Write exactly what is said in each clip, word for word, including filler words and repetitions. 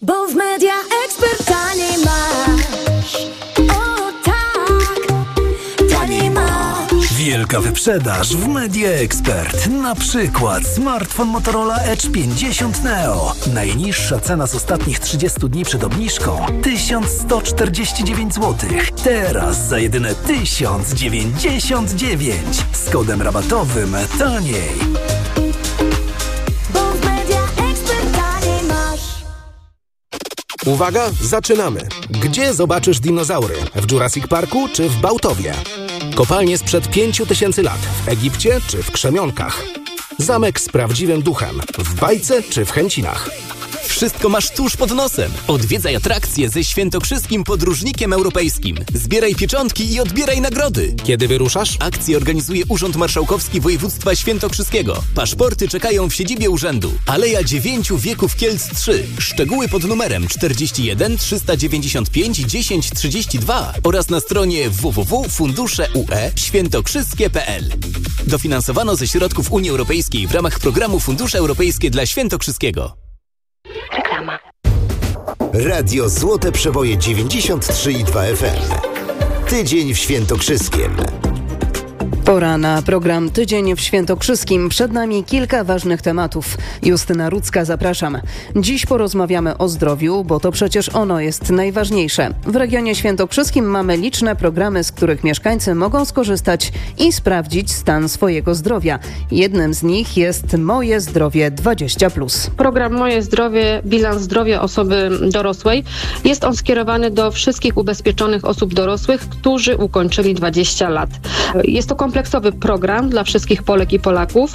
Bo w Media Expert taniej masz. O tak, taniej masz. Wielka wyprzedaż w Media Expert. Na przykład smartfon Motorola Edge pięćdziesiąt Neo. Najniższa cena z ostatnich trzydziestu dni przed obniżką tysiąc sto czterdzieści dziewięć złotych. Teraz za jedyne tysiąc dziewięćdziesiąt dziewięć. Z kodem rabatowym taniej. Uwaga, zaczynamy! Gdzie zobaczysz dinozaury? W Jurassic Parku czy w Bałtowie? Kopalnie sprzed pięciu tysięcy lat w Egipcie czy w Krzemionkach? Zamek z prawdziwym duchem w Bajce czy w Chęcinach? Wszystko masz tuż pod nosem. Odwiedzaj atrakcje ze świętokrzyskim podróżnikiem europejskim. Zbieraj pieczątki i odbieraj nagrody. Kiedy wyruszasz? Akcję organizuje Urząd Marszałkowski Województwa Świętokrzyskiego. Paszporty czekają w siedzibie urzędu. Aleja Dziewięciu Wieków Kielc trzy. Szczegóły pod numerem czterdzieści jeden trzysta dziewięćdziesiąt pięć dziesięć trzydzieści dwa oraz na stronie w w w kropka fundusze u e świętokrzyskie kropka p l. Dofinansowano ze środków Unii Europejskiej w ramach programu Fundusze Europejskie dla Świętokrzyskiego. Reklama. Radio Złote Przeboje dziewięćdziesiąt trzy i dwa F M. Tydzień w Świętokrzyskiem. Pora na program Tydzień w Świętokrzyskim. Przed nami kilka ważnych tematów. Justyna Rudzka, zapraszam. Dziś porozmawiamy o zdrowiu, bo to przecież ono jest najważniejsze. W regionie świętokrzyskim mamy liczne programy, z których mieszkańcy mogą skorzystać i sprawdzić stan swojego zdrowia. Jednym z nich jest Moje Zdrowie dwadzieścia plus. Program Moje Zdrowie, bilans zdrowia osoby dorosłej. Jest on skierowany do wszystkich ubezpieczonych osób dorosłych, którzy ukończyli dwadzieścia lat. Jest to kompleksowy program dla wszystkich Polek i Polaków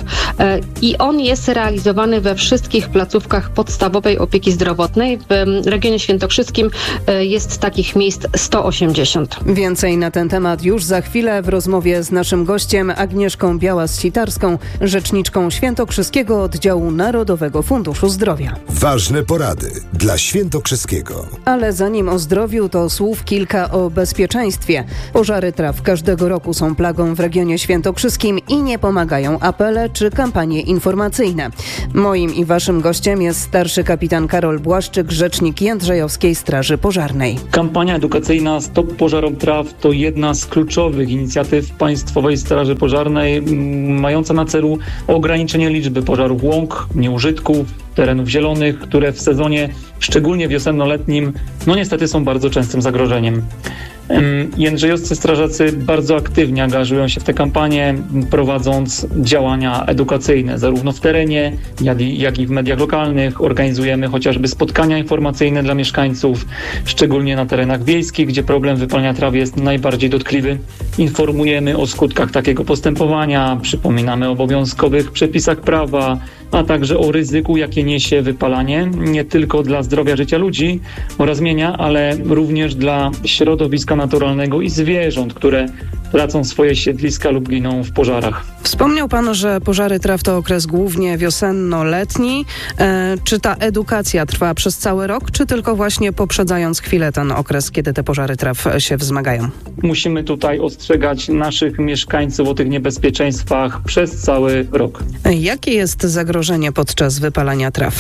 i on jest realizowany we wszystkich placówkach podstawowej opieki zdrowotnej. W regionie świętokrzyskim jest takich miejsc sto osiemdziesiąt. Więcej na ten temat już za chwilę w rozmowie z naszym gościem Agnieszką Białas-Sitarską, rzeczniczką Świętokrzyskiego Oddziału Narodowego Funduszu Zdrowia. Ważne porady dla Świętokrzyskiego. Ale zanim o zdrowiu, to słów kilka o bezpieczeństwie. Pożary traw każdego roku są plagą w regionie świętokrzyskim i nie pomagają apele czy kampanie informacyjne. Moim i waszym gościem jest starszy kapitan Karol Błaszczyk, rzecznik Jędrzejowskiej Straży Pożarnej. Kampania edukacyjna Stop Pożarom Traw to jedna z kluczowych inicjatyw Państwowej Straży Pożarnej, mająca na celu ograniczenie liczby pożarów łąk, nieużytków, terenów zielonych, które w sezonie szczególnie wiosenno-letnim no niestety są bardzo częstym zagrożeniem. Jędrzejowscy strażacy bardzo aktywnie angażują się w tę kampanię, prowadząc działania edukacyjne zarówno w terenie, jak i, jak i w mediach lokalnych. Organizujemy chociażby spotkania informacyjne dla mieszkańców, szczególnie na terenach wiejskich, gdzie problem wypalania traw jest najbardziej dotkliwy. Informujemy o skutkach takiego postępowania, przypominamy o obowiązkowych przepisach prawa, a także o ryzyku, jakie niesie wypalanie, nie tylko dla zdrowia życia ludzi oraz mienia, ale również dla środowiska naturalnego i zwierząt, które tracą swoje siedliska lub giną w pożarach. Wspomniał pan, że pożary traw to okres głównie wiosenno-letni. E, czy ta edukacja trwa przez cały rok, czy tylko właśnie poprzedzając chwilę ten okres, kiedy te pożary traw się wzmagają? Musimy tutaj ostrzegać naszych mieszkańców o tych niebezpieczeństwach przez cały rok. Jakie jest zagrożenie podczas wypalania traw?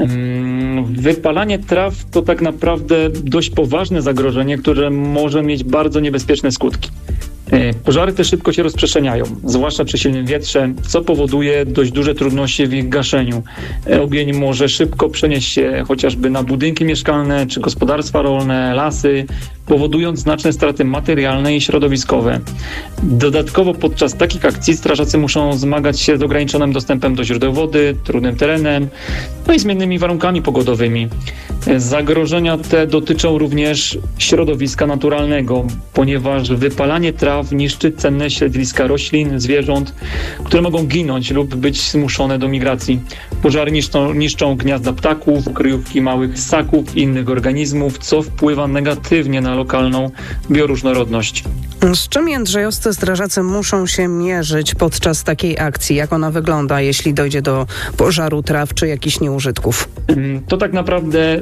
Wypalanie traw to tak naprawdę dość poważne zagrożenie, które może mieć bardzo niebezpieczne skutki. Pożary te szybko się rozprzestrzeniają, zwłaszcza przy silnym wietrze, co powoduje dość duże trudności w ich gaszeniu. Ogień może szybko przenieść się chociażby na budynki mieszkalne czy gospodarstwa rolne, lasy, powodując znaczne straty materialne i środowiskowe. Dodatkowo podczas takich akcji strażacy muszą zmagać się z ograniczonym dostępem do źródeł wody, trudnym terenem, no i zmiennymi warunkami pogodowymi. Zagrożenia te dotyczą również środowiska naturalnego, ponieważ wypalanie traw niszczy cenne siedliska roślin, zwierząt, które mogą ginąć lub być zmuszone do migracji. Pożary niszczą, niszczą gniazda ptaków, kryjówki małych ssaków i innych organizmów, co wpływa negatywnie na lokalną bioróżnorodność. Z czym jędrzejowscy strażacy muszą się mierzyć podczas takiej akcji? Jak ona wygląda, jeśli dojdzie do pożaru traw czy jakichś nieużytków? To tak naprawdę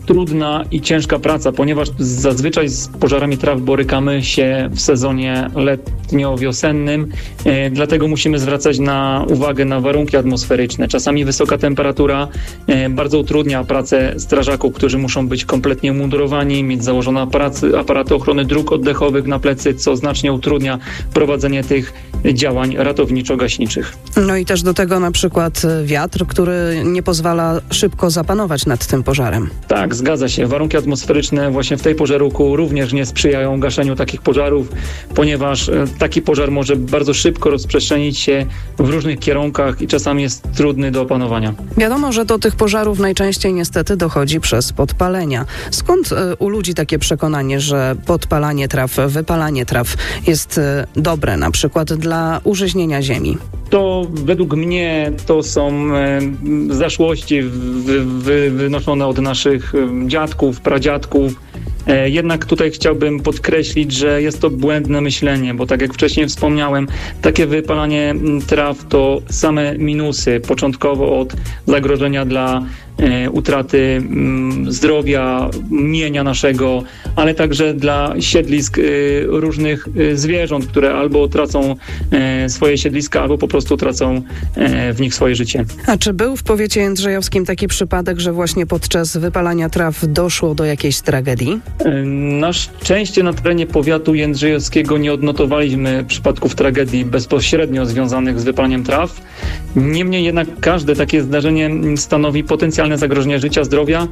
trudna i ciężka praca, ponieważ zazwyczaj z pożarami traw borykamy się w sezonie letnio-wiosennym, e, dlatego musimy zwracać na uwagę na warunki atmosferyczne. Czasami wysoka temperatura e, bardzo utrudnia pracę strażaków, którzy muszą być kompletnie umundurowani, mieć założone aparaty, aparaty ochrony dróg oddechowych na plecy, co znacznie utrudnia prowadzenie tych działań ratowniczo-gaśniczych. No i też do tego na przykład wiatr, który nie pozwala szybko zapanować nad tym pożarem. Tak, zgadza się. Warunki atmosferyczne właśnie w tej porze roku również nie sprzyjają gaszeniu takich pożarów, ponieważ taki pożar może bardzo szybko rozprzestrzenić się w różnych kierunkach i czasami jest trudny do opanowania. Wiadomo, że do tych pożarów najczęściej niestety dochodzi przez podpalenia. Skąd u ludzi takie przekonanie, że podpalanie traw, wypalanie traw jest dobre na przykład dla użyźnienia ziemi? To według mnie to są e, zaszłości wy, wy, wynoszone od naszych dziadków, pradziadków. E, jednak tutaj chciałbym podkreślić, że jest to błędne myślenie, bo tak jak wcześniej wspomniałem, takie wypalanie traw to same minusy. Początkowo od zagrożenia dla e, utraty m, zdrowia, mienia naszego, ale także dla siedlisk e, różnych e, zwierząt, które albo tracą e, swoje siedliska, albo po prostu tracą e, w nich swoje życie. A czy był w powiecie jędrzejowskim taki przypadek, że właśnie podczas wypalania traw doszło do jakiejś tragedii? E, na szczęście na terenie powiatu jędrzejowskiego nie odnotowaliśmy przypadków tragedii bezpośrednio związanych z wypalaniem traw. Niemniej jednak każde takie zdarzenie stanowi potencjalne zagrożenie życia, zdrowia.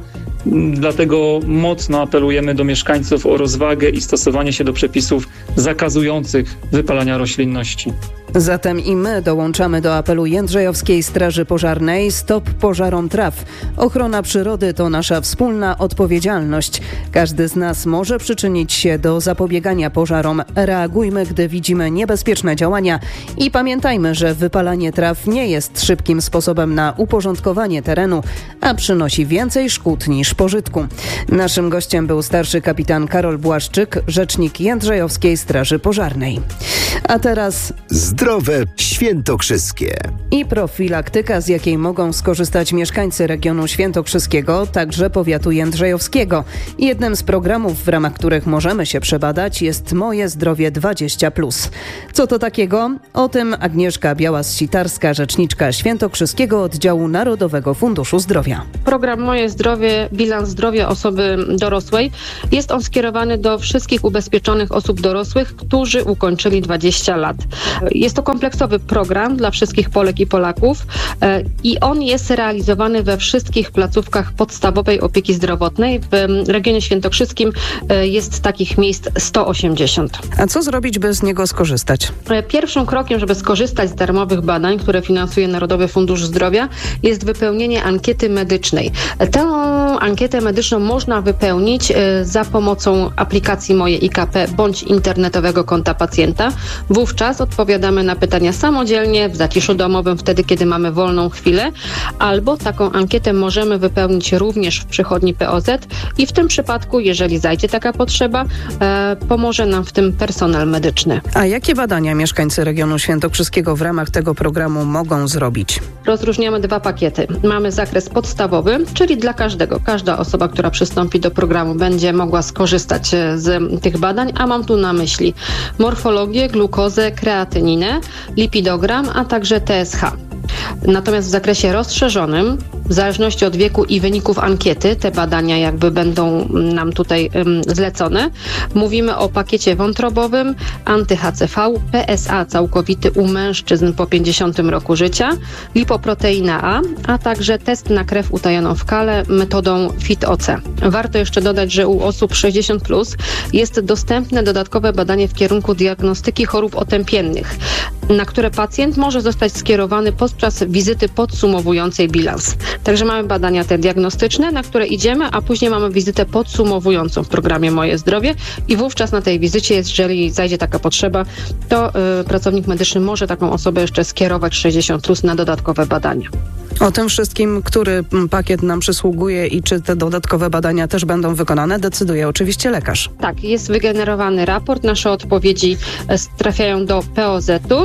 Dlatego mocno apelujemy do mieszkańców o rozwagę i stosowanie się do przepisów zakazujących wypalania roślinności. Zatem i my dołączamy do apelu Jędrzejowskiej Straży Pożarnej Stop pożarom traw. Ochrona przyrody to nasza wspólna odpowiedzialność. Każdy z nas może przyczynić się do zapobiegania pożarom. Reagujmy, gdy widzimy niebezpieczne działania i pamiętajmy, że wypalanie traw nie jest szybkim sposobem na uporządkowanie terenu, a przynosi więcej szkód niż pożytku. Naszym gościem był starszy kapitan Karol Błaszczyk, rzecznik Jędrzejowskiej Straży Pożarnej. A teraz Zdrowe Świętokrzyskie i profilaktyka, z jakiej mogą skorzystać mieszkańcy regionu świętokrzyskiego, także powiatu jędrzejowskiego. Jednym z programów, w ramach których możemy się przebadać, jest Moje Zdrowie dwadzieścia plus. Co to takiego? O tym Agnieszka Białas-Sitarska, rzeczniczka Świętokrzyskiego Oddziału Narodowego Funduszu Zdrowia. Program Moje Zdrowie, bilans zdrowia osoby dorosłej. Jest on skierowany do wszystkich ubezpieczonych osób dorosłych, którzy ukończyli dwadzieścia lat. Jest to kompleksowy program dla wszystkich Polek i Polaków i on jest realizowany we wszystkich placówkach podstawowej opieki zdrowotnej. W regionie świętokrzyskim jest takich miejsc sto osiemdziesiąt. A co zrobić, by z niego skorzystać? Pierwszym krokiem, żeby skorzystać z darmowych badań, które finansuje Narodowy Fundusz Zdrowia, jest wypełnienie ankiety medycznej. Tę ankietę medyczną można wypełnić za pomocą aplikacji Moje I K P bądź internetowego konta pacjenta. Wówczas odpowiadamy na pytania samodzielnie, w zaciszu domowym, wtedy kiedy mamy wolną chwilę, albo taką ankietę możemy wypełnić również w przychodni P O Z i w tym przypadku, jeżeli zajdzie taka potrzeba, e, pomoże nam w tym personel medyczny. A jakie badania mieszkańcy regionu świętokrzyskiego w ramach tego programu mogą zrobić? Rozróżniamy dwa pakiety. Mamy zakres podstawowy, czyli dla każdego. Każda osoba, która przystąpi do programu, będzie mogła skorzystać z tych badań, a mam tu na myśli morfologię, glukozę, kreatyninę, lipidogram, a także T S H. Natomiast w zakresie rozszerzonym, w zależności od wieku i wyników ankiety, te badania jakby będą nam tutaj um, zlecone. Mówimy o pakiecie wątrobowym, anty-H C V, P S A całkowity u mężczyzn po pięćdziesiątym roku życia, lipoproteina A, a także test na krew utajoną w kale metodą F I T O C. Warto jeszcze dodać, że u osób sześćdziesiąt plus jest dostępne dodatkowe badanie w kierunku diagnostyki chorób otępiennych, na które pacjent może zostać skierowany podczas wizyty podsumowującej bilans. Także mamy badania te diagnostyczne, na które idziemy, a później mamy wizytę podsumowującą w programie Moje Zdrowie i wówczas na tej wizycie, jeżeli zajdzie taka potrzeba, to y, pracownik medyczny może taką osobę jeszcze skierować sześćdziesiąt plus na dodatkowe badania. O tym wszystkim, który pakiet nam przysługuje i czy te dodatkowe badania też będą wykonane, decyduje oczywiście lekarz. Tak, jest wygenerowany raport, nasze odpowiedzi trafiają do P O Z-u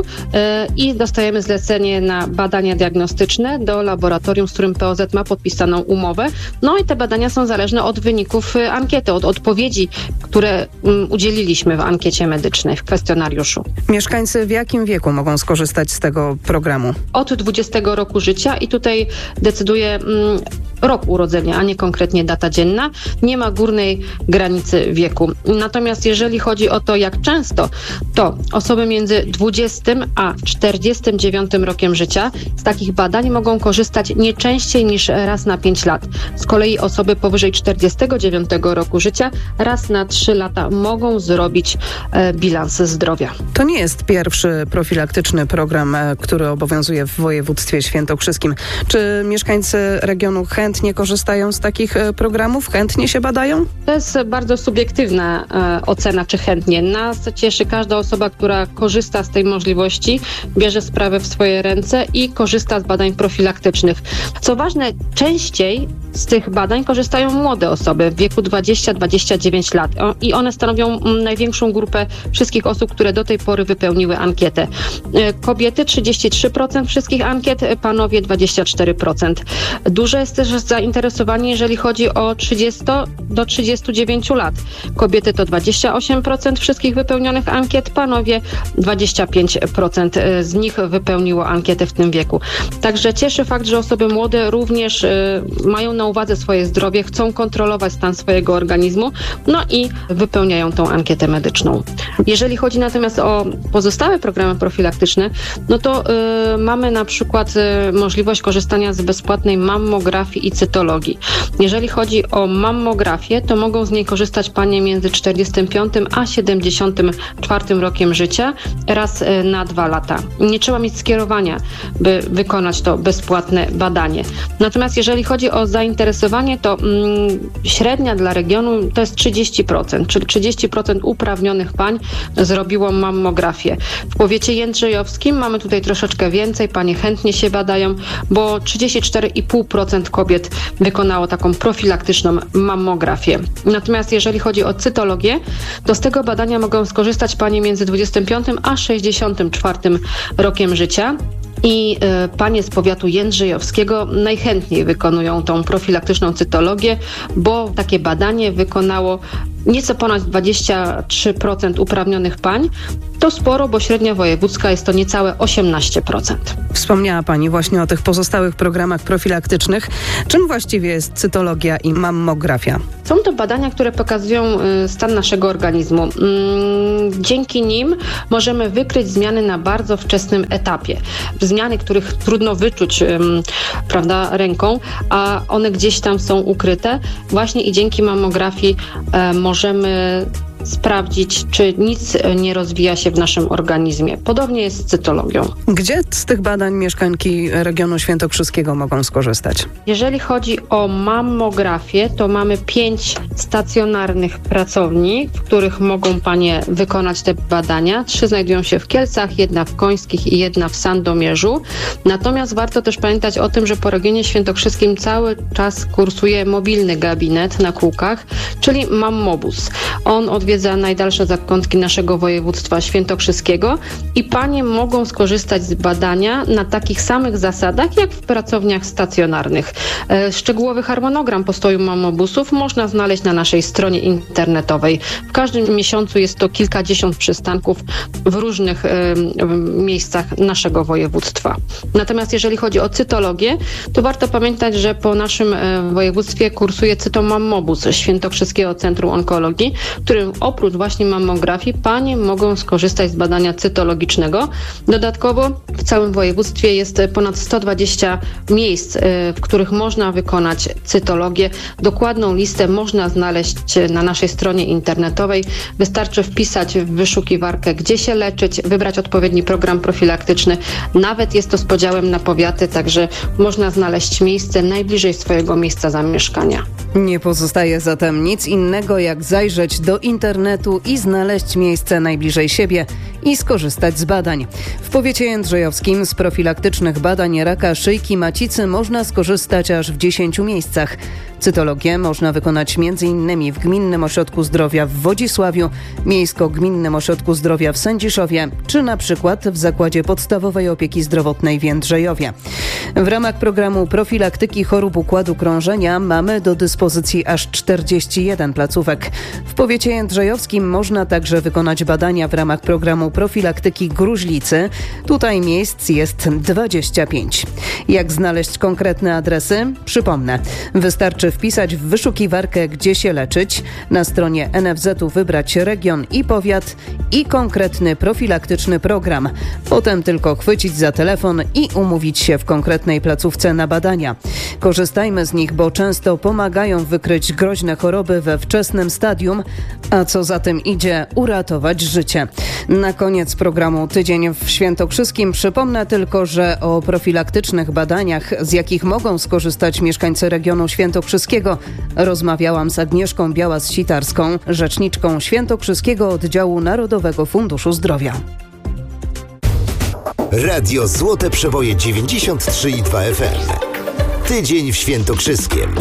i dostajemy zlecenie na badania diagnostyczne do laboratorium, z którym P O Z ma podpisaną umowę. No i te badania są zależne od wyników ankiety, od odpowiedzi, które udzieliliśmy w ankiecie medycznej, w kwestionariuszu. Mieszkańcy w jakim wieku mogą skorzystać z tego programu? Od dwudziestego roku życia i tutaj decyduje mm, rok urodzenia, a nie konkretnie data dzienna. Nie ma górnej granicy wieku. Natomiast jeżeli chodzi o to, jak często, to osoby między dwudziestym a czterdziestym dziewiątym rokiem życia z takich badań mogą korzystać nie częściej niż raz na pięć lat. Z kolei osoby powyżej czterdziestego dziewiątego roku życia raz na trzy lata mogą zrobić e, bilans zdrowia. To nie jest pierwszy profilaktyczny program, e, który obowiązuje w województwie świętokrzyskim. Czy mieszkańcy regionu chętnie korzystają z takich e, programów? Chętnie się badają? To jest bardzo subiektywna e, ocena, czy chętnie. Nas cieszy każda osoba, która korzysta z tej możliwości, bierze sprawę w swoje ręce i korzysta z badań profilaktycznych. Co ważne, częściej z tych badań korzystają młode osoby w wieku dwadzieścia do dwudziestu dziewięciu lat i one stanowią największą grupę wszystkich osób, które do tej pory wypełniły ankietę. Kobiety trzydzieści trzy procent wszystkich ankiet, panowie dwadzieścia cztery procent. Duże jest też zainteresowanie, jeżeli chodzi o trzydzieści do trzydziestu dziewięciu lat. Kobiety to dwadzieścia osiem procent wszystkich wypełnionych ankiet, panowie dwadzieścia pięć procent z nich wypełniło ankietę w tym wieku. Także cieszy fakt, że osoby młode również y, mają na uwadze swoje zdrowie, chcą kontrolować stan swojego organizmu, no i wypełniają tą ankietę medyczną. Jeżeli chodzi natomiast o pozostałe programy profilaktyczne, no to y, mamy na przykład y, możliwość korzystania z bezpłatnej mammografii i cytologii. Jeżeli chodzi o mammografię, to mogą z niej korzystać panie między czterdziestym piątym a siedemdziesiątym czwartym rokiem życia raz y, na dwa lata. Nie trzeba mieć skierowania, by wykonać to bezpłatne badanie. Natomiast jeżeli chodzi o zainteresowanie, to mm, średnia dla regionu to jest trzydzieści procent, czyli trzydzieści procent uprawnionych pań zrobiło mammografię. W powiecie jędrzejowskim mamy tutaj troszeczkę więcej, panie chętnie się badają, bo trzydzieści cztery i pół procent kobiet wykonało taką profilaktyczną mammografię. Natomiast jeżeli chodzi o cytologię, to z tego badania mogą skorzystać panie między dwudziestym piątym a sześćdziesiątym czwartym rokiem życia. I y, panie z powiatu jędrzejowskiego najchętniej wykonują tą profilaktyczną cytologię, bo takie badanie wykonało nieco ponad dwadzieścia trzy procent uprawnionych pań. To sporo, bo średnia wojewódzka jest to niecałe osiemnaście procent. Wspomniała pani właśnie o tych pozostałych programach profilaktycznych. Czym właściwie jest cytologia i mammografia? Są to badania, które pokazują stan naszego organizmu. Dzięki nim możemy wykryć zmiany na bardzo wczesnym etapie. Zmiany, których trudno wyczuć, prawda, ręką, a one gdzieś tam są ukryte. Właśnie i dzięki mammografii możemy sprawdzić, czy nic nie rozwija się w naszym organizmie. Podobnie jest z cytologią. Gdzie z tych badań mieszkanki regionu świętokrzyskiego mogą skorzystać? Jeżeli chodzi o mammografię, to mamy pięć stacjonarnych pracowni, w których mogą panie wykonać te badania. Trzy znajdują się w Kielcach, jedna w Końskich i jedna w Sandomierzu. Natomiast warto też pamiętać o tym, że po regionie świętokrzyskim cały czas kursuje mobilny gabinet na kółkach, czyli mammobus. On odwiedza najdalsze zakątki naszego województwa świętokrzyskiego i panie mogą skorzystać z badania na takich samych zasadach, jak w pracowniach stacjonarnych. Szczegółowy harmonogram postoju mammobusów można znaleźć na naszej stronie internetowej. W każdym miesiącu jest to kilkadziesiąt przystanków w różnych y, miejscach naszego województwa. Natomiast jeżeli chodzi o cytologię, to warto pamiętać, że po naszym y, województwie kursuje cytomammobus Świętokrzyskiego Centrum Onkologii, w którym oprócz właśnie mammografii panie mogą skorzystać z badania cytologicznego. Dodatkowo w całym województwie jest ponad sto dwadzieścia miejsc, w których można wykonać cytologię. Dokładną listę można znaleźć na naszej stronie internetowej. Wystarczy wpisać w wyszukiwarkę, gdzie się leczyć, wybrać odpowiedni program profilaktyczny. Nawet jest to z podziałem na powiaty, także można znaleźć miejsce najbliżej swojego miejsca zamieszkania. Nie pozostaje zatem nic innego, jak zajrzeć do internetu i znaleźć miejsce najbliżej siebie i skorzystać z badań. W powiecie jędrzejowskim z profilaktycznych badań raka szyjki macicy można skorzystać aż w dziesięciu miejscach. Cytologię można wykonać m.in. w Gminnym Ośrodku Zdrowia w Wodzisławiu, Miejsko-Gminnym Ośrodku Zdrowia w Sędziszowie, czy na przykład w Zakładzie Podstawowej Opieki Zdrowotnej w Jędrzejowie. W ramach programu profilaktyki chorób układu krążenia mamy do dyspozycji aż czterdzieści jeden placówek. W powiecie jędrzejowskim można także wykonać badania w ramach programu profilaktyki gruźlicy. Tutaj miejsc jest dwadzieścia pięć. Jak znaleźć konkretne adresy? Przypomnę, wystarczy wpisać w wyszukiwarkę gdzie się leczyć, na stronie en ef zet u wybrać region i powiat i konkretny profilaktyczny program. Potem tylko chwycić za telefon i umówić się w konkretnej placówce na badania. Korzystajmy z nich, bo często pomagają wykryć groźne choroby we wczesnym stadium, a co za tym idzie, uratować życie. Na koniec programu Tydzień w Świętokrzyskim przypomnę tylko, że o profilaktycznych badaniach, z jakich mogą skorzystać mieszkańcy regionu świętokrzyskiego, rozmawiałam z Agnieszką Białas-Sitarską, rzeczniczką Świętokrzyskiego Oddziału Narodowego Funduszu Zdrowia. Radio Złote Przeboje dziewięćdziesiąt trzy i dwa F M. Tydzień w Świętokrzyskiem.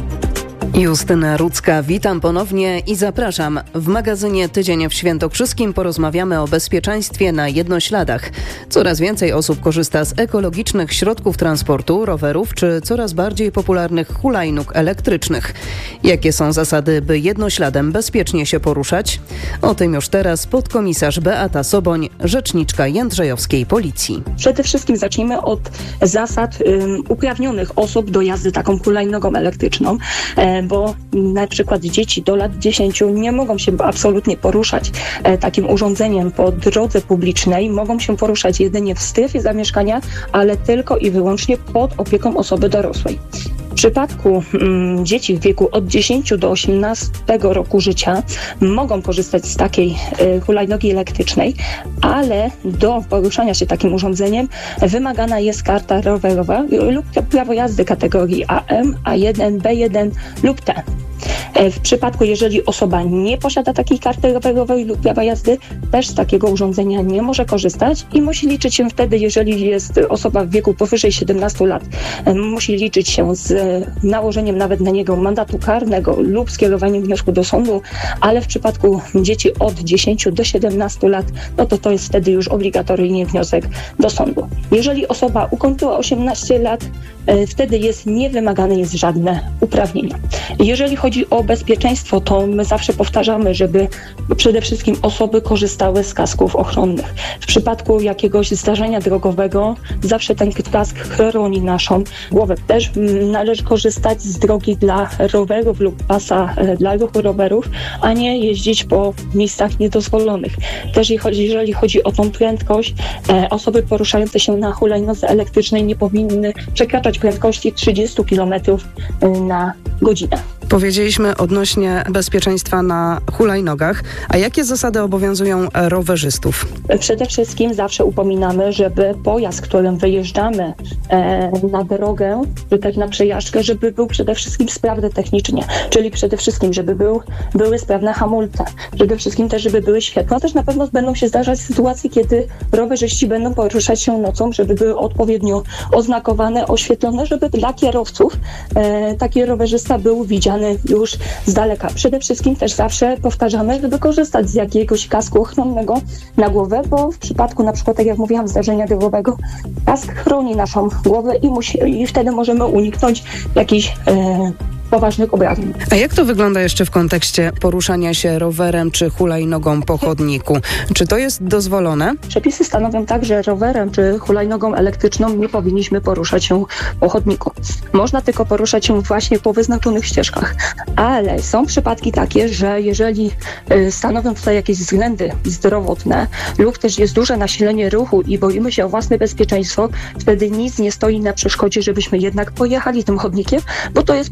Justyna Rudzka, witam ponownie i zapraszam. W magazynie Tydzień w Świętokrzyskim porozmawiamy o bezpieczeństwie na jednośladach. Coraz więcej osób korzysta z ekologicznych środków transportu, rowerów czy coraz bardziej popularnych hulajnóg elektrycznych. Jakie są zasady, by jednośladem bezpiecznie się poruszać? O tym już teraz podkomisarz Beata Soboń, rzeczniczka jędrzejowskiej Policji. Przede wszystkim zacznijmy od zasad um, uprawnionych osób do jazdy taką hulajnogą elektryczną. E, bo na przykład dzieci do lat dziesięciu nie mogą się absolutnie poruszać e, takim urządzeniem po drodze publicznej, mogą się poruszać jedynie w strefie zamieszkania, ale tylko i wyłącznie pod opieką osoby dorosłej. W przypadku mm, dzieci w wieku od dziesięciu do osiemnastego roku życia mogą korzystać z takiej y, hulajnogi elektrycznej, ale do poruszania się takim urządzeniem wymagana jest karta rowerowa lub prawo jazdy kategorii A M, A jeden, B jeden lub T. W przypadku, jeżeli osoba nie posiada takiej karty rowerowej lub prawa jazdy, też z takiego urządzenia nie może korzystać i musi liczyć się wtedy, jeżeli jest osoba w wieku powyżej siedemnastu lat, musi liczyć się z nałożeniem nawet na niego mandatu karnego lub skierowaniem wniosku do sądu, ale w przypadku dzieci od dziesięciu do siedemnastu lat, no to to jest wtedy już obligatoryjnie wniosek do sądu. Jeżeli osoba ukończyła osiemnaście lat, wtedy jest niewymagane jest żadne uprawnienia. Jeżeli chodzi o bezpieczeństwo, to my zawsze powtarzamy, żeby przede wszystkim osoby korzystały z kasków ochronnych. W przypadku jakiegoś zdarzenia drogowego zawsze ten kask chroni naszą głowę. Też należy korzystać z drogi dla rowerów lub pasa dla ruchu rowerów, a nie jeździć po miejscach niedozwolonych. Też jeżeli chodzi o tą prędkość, osoby poruszające się na hulajnodze elektrycznej nie powinny przekraczać prędkości trzydzieści kilometrów na godzinę. Powiedzieliśmy odnośnie bezpieczeństwa na hulajnogach, a jakie zasady obowiązują rowerzystów? Przede wszystkim zawsze upominamy, żeby pojazd, którym wyjeżdżamy e, na drogę, czy też na przejażdżkę, żeby był przede wszystkim sprawny technicznie, czyli przede wszystkim, żeby był, były sprawne hamulce, przede wszystkim też, żeby były światła. Też na pewno będą się zdarzać sytuacje, kiedy rowerzyści będą poruszać się nocą, żeby były odpowiednio oznakowane, oświetlone, żeby dla kierowców e, taki rowerzysta był widziany już z daleka. Przede wszystkim też zawsze powtarzamy, żeby korzystać z jakiegoś kasku ochronnego na głowę, bo w przypadku na przykład, tak jak mówiłam, zdarzenia drogowego, kask chroni naszą głowę i, musi, i wtedy możemy uniknąć jakichś e, poważnych obrażeń. A jak to wygląda jeszcze w kontekście poruszania się rowerem czy hulajnogą po chodniku? Czy to jest dozwolone? Przepisy stanowią tak, że rowerem czy hulajnogą elektryczną nie powinniśmy poruszać się po chodniku. Można tylko poruszać się właśnie po wyznaczonych ścieżkach. Ale są przypadki takie, że jeżeli stanowią tutaj jakieś względy zdrowotne lub też jest duże nasilenie ruchu i boimy się o własne bezpieczeństwo, wtedy nic nie stoi na przeszkodzie, żebyśmy jednak pojechali tym chodnikiem, bo to jest po prostu też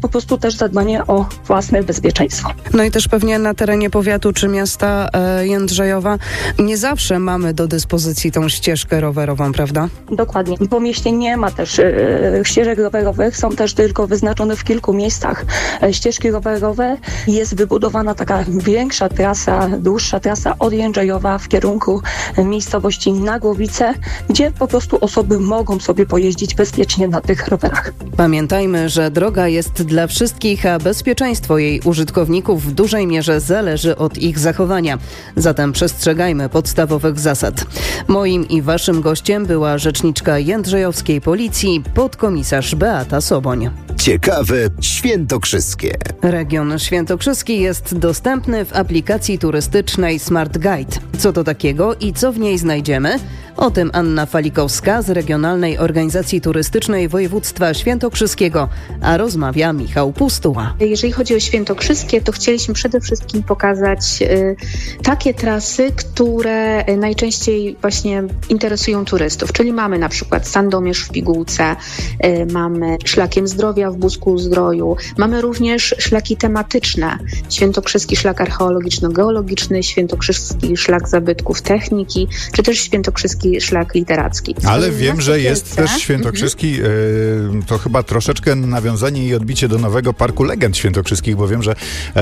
też zadbanie o własne bezpieczeństwo. No i też pewnie na terenie powiatu czy miasta e, Jędrzejowa nie zawsze mamy do dyspozycji tą ścieżkę rowerową, prawda? Dokładnie. Po mieście nie ma też e, ścieżek rowerowych, są też tylko wyznaczone w kilku miejscach e, ścieżki rowerowe. Jest wybudowana taka większa trasa, dłuższa trasa od Jędrzejowa w kierunku e, miejscowości Nagłowice, gdzie po prostu osoby mogą sobie pojeździć bezpiecznie na tych rowerach. Pamiętajmy, że droga jest dla wszystkich, a bezpieczeństwo jej użytkowników w dużej mierze zależy od ich zachowania. Zatem przestrzegajmy podstawowych zasad. Moim i waszym gościem była rzeczniczka jędrzejowskiej policji, podkomisarz Beata Soboń. Ciekawe świętokrzyskie. Region świętokrzyski jest dostępny w aplikacji turystycznej Smart Guide. Co to takiego i co w niej znajdziemy? O tym Anna Falikowska z Regionalnej Organizacji Turystycznej Województwa Świętokrzyskiego, a rozmawia Michał Pustuła. Jeżeli chodzi o świętokrzyskie, to chcieliśmy przede wszystkim pokazać y, takie trasy, które najczęściej właśnie interesują turystów, czyli mamy na przykład Sandomierz w Pigułce, y, mamy Szlakiem Zdrowia w Busku-Zdroju, mamy również szlaki tematyczne, Świętokrzyski Szlak Archeologiczno-Geologiczny, Świętokrzyski Szlak Zabytków Techniki, czy też Świętokrzyski Szlak Literacki. Ale wiem, że jest też świętokrzyski, mhm. to chyba troszeczkę nawiązanie i odbicie do nowego Parku Legend Świętokrzyskich, bo wiem, że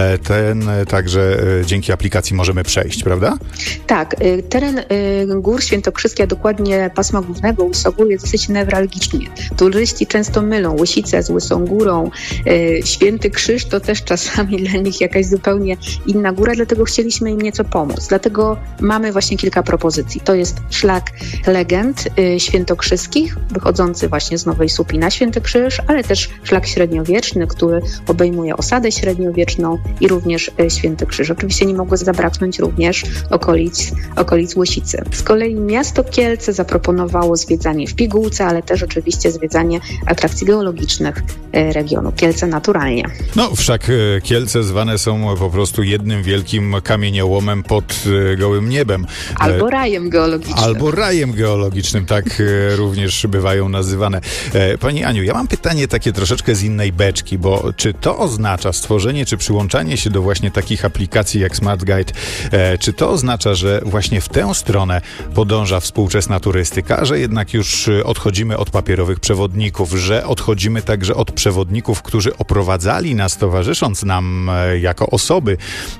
ten także dzięki aplikacji możemy przejść, prawda? Tak, teren Gór Świętokrzyskich, a dokładnie pasma głównego Łysogu jest dosyć newralgiczny. Turyści często mylą Łysicę z Łysą Górą. Święty Krzyż to też czasami dla nich jakaś zupełnie inna góra, dlatego chcieliśmy im nieco pomóc. Dlatego mamy właśnie kilka propozycji. To jest Szlak Legend y, Świętokrzyskich, wychodzący właśnie z Nowej Słupii na Święty Krzyż, ale też Szlak Średniowieczny, który obejmuje osadę średniowieczną i również y, Święty Krzyż. Oczywiście nie mogło zabraknąć również okolic, okolic Łysicy. Z kolei miasto Kielce zaproponowało zwiedzanie w Pigułce, ale też oczywiście zwiedzanie atrakcji geologicznych y, regionu. Kielce naturalnie. No wszak y, Kielce zwane są po prostu jednym wielkim kamieniołomem pod y, gołym niebem. Albo rajem geologicznym. Albo rajem geologicznym, tak e, również bywają nazywane. E, Pani Aniu, ja mam pytanie takie troszeczkę z innej beczki, bo czy to oznacza stworzenie, czy przyłączanie się do właśnie takich aplikacji jak Smart Guide, e, czy to oznacza, że właśnie w tę stronę podąża współczesna turystyka, że jednak już odchodzimy od papierowych przewodników, że odchodzimy także od przewodników, którzy oprowadzali nas, towarzysząc nam e, jako osoby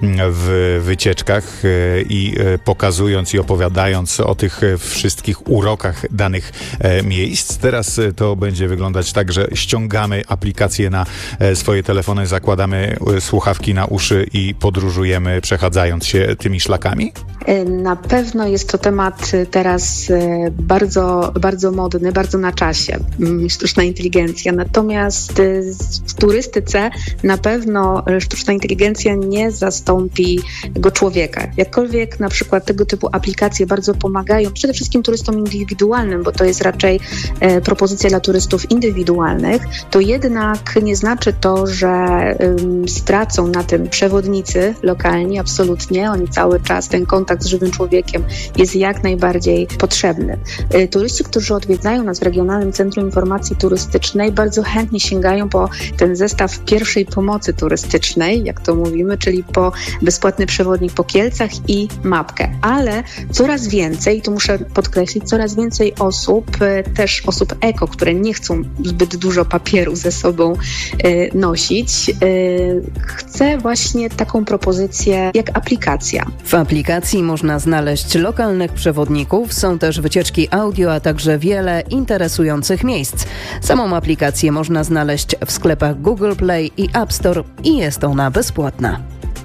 w wycieczkach e, i e, pokazując i opowiadając o tych wszystkich urokach danych e, miejsc. Teraz e, to będzie wyglądać tak, że ściągamy aplikacje na e, swoje telefony, zakładamy e, słuchawki na uszy i podróżujemy, przechadzając się tymi szlakami? Na pewno jest to temat teraz bardzo, bardzo modny, bardzo na czasie, sztuczna inteligencja. Natomiast w turystyce na pewno sztuczna inteligencja nie zastąpi go człowieka. Jakkolwiek na przykład tego typu aplikacje bardzo pomagają przede wszystkim turystom indywidualnym, bo to jest raczej e, propozycja dla turystów indywidualnych, to jednak nie znaczy to, że ym, stracą na tym przewodnicy lokalni, absolutnie. Oni cały czas, ten kontakt z żywym człowiekiem jest jak najbardziej potrzebny. E, turyści, którzy odwiedzają nas w Regionalnym Centrum Informacji Turystycznej, bardzo chętnie sięgają po ten zestaw pierwszej pomocy turystycznej, jak to mówimy, czyli po bezpłatny przewodnik po Kielcach i mapkę. Ale coraz więcej, i tu muszę podkreślić, coraz więcej osób, też osób eko, które nie chcą zbyt dużo papieru ze sobą y, nosić, y, chce właśnie taką propozycję jak aplikacja. W aplikacji można znaleźć lokalnych przewodników, są też wycieczki audio, a także wiele interesujących miejsc. Samą aplikację można znaleźć w sklepach Google Play i App Store i jest ona bezpłatna.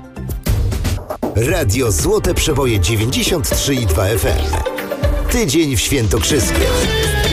Radio Złote Przeboje dziewięćdziesiąt trzy i dwa F M. Tydzień w Świętokrzyskiem.